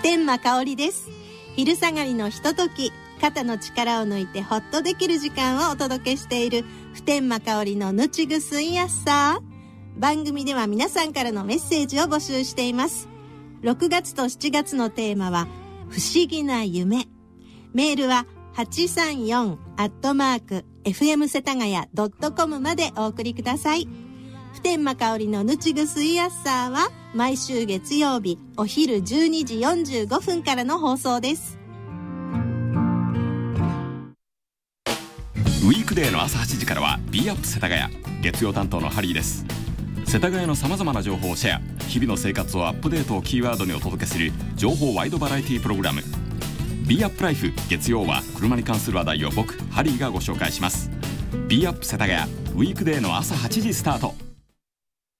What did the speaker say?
普天間香織です。昼下がりのひととき、肩の力を抜いてホッとできる時間をお届けしている普天間香織のぬちぐすいやっさ。番組では皆さんからのメッセージを募集しています。6月と7月のテーマは不思議な夢。メールは834@fm世田谷.com までお送りください。普天間香織のぬちぐすいやっさは毎週月曜日お昼12時45分からの放送です。 ウィークデーの朝8時からは B アップ世田谷、月曜担当のハリーです。世田谷のさまざまな情報をシェア、日々の生活をアップデートをキーワードにお届けする情報ワイドバラエティプログラム B アップライフ。月曜は車に関する話題を僕ハリーがご紹介します。 B アップ世田谷ウィークデーの朝8時スタート。